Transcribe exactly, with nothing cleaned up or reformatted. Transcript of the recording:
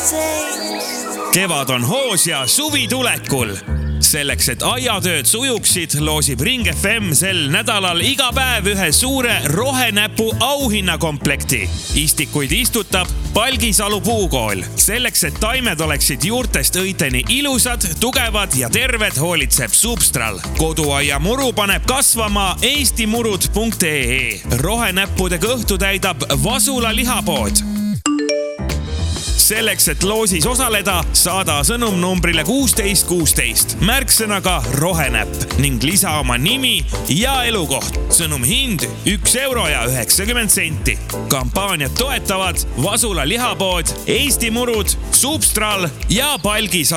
Kevad on hoos ja suvi tulekul. Selleks, et aiatööd sujuksid, loosib Ring F M sel nädalal iga päev ühe suure rohenäpu auhinnakomplekti. Istikuid istutab Palgisalu puukool. Selleks, et taimed oleksid juurtest õiteni ilusad, tugevad ja terved, hoolitseb Substral. Koduaia muru paneb kasvama eestimurud punkt ee. Rohenäppude kõhtu täidab Vasula lihapood. Selleks, et loosis osaleda, saada sõnum numbrile kuusteist kuusteist märksõnaga rohenäpp ning lisa oma nimi ja elukoht. Sõnum hind üks euro ja üheksakümmend senti. Kampaaniat toetavad Vasula lihapood, Eesti Murud, Substral ja Palgisalu.